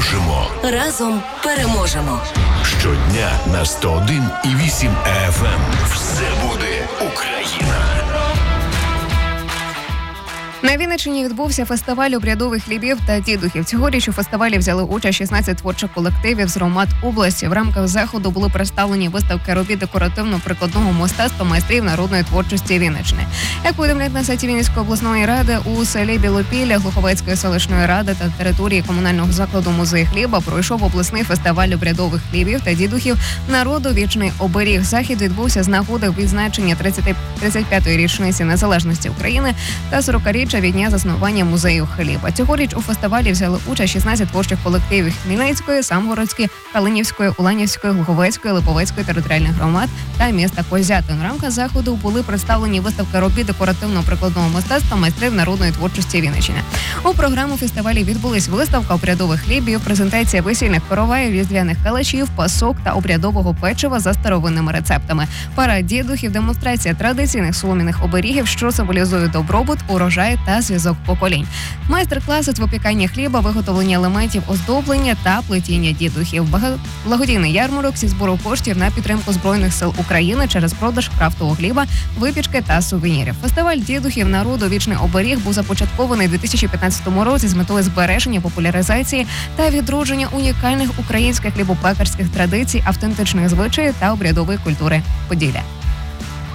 Дружимо. Разом переможемо. Щодня на 101,8 FM. Все буде Україна. На Вінниччині відбувся фестиваль обрядових хлібів та дідухів. Цьогоріч у фестивалі взяли участь 16 творчих колективів з громад області. В рамках заходу були представлені виставки робіт декоративно-прикладного мистецтва майстрів народної творчості Вінниччини. Як повідомляють на сайті Вінницької обласної ради, у селі Білопілля Глуховецької селищної ради та території комунального закладу «Музей хліба» пройшов обласний фестиваль обрядових хлібів та дідухів народу «Вічний оберіг». Захід відбувся з нагоди відзначення 35-ї річниці незалежності України та 40-річчя від дня заснування музею хліба. Цьогоріч у фестивалі взяли участь 16 творчих колективів Хмельницької, Самгородської, Калинівської, Уланівської, Глуховецької, Липовецької територіальних громад та міста Козятин. В рамках заходу були представлені виставки робіт декоративно-прикладного мистецтва майстрів народної творчості Вінниччини. У програму фестивалю відбулись виставка обрядових хлібів, презентація весільних короваїв, різдвяних калачів, пасок та обрядового печива за старовинними рецептами. Парад дідухів, демонстрація традиційних солом'яних оберігів, що символізують добробут, урожай та зв'язок поколінь. Майстер-класи з випікання хліба, виготовлення елементів оздоблення та плетіння дідухів. Благодійний ярмарок зі збору коштів на підтримку Збройних сил України через продаж крафтового хліба, випічки та сувенірів. Фестиваль дідухів народу «Вічний оберіг» був започаткований у 2015 році з метою збереження, популяризації та відродження унікальних українських хлібопекарських традицій, автентичних звичаїв та обрядової культури Поділля.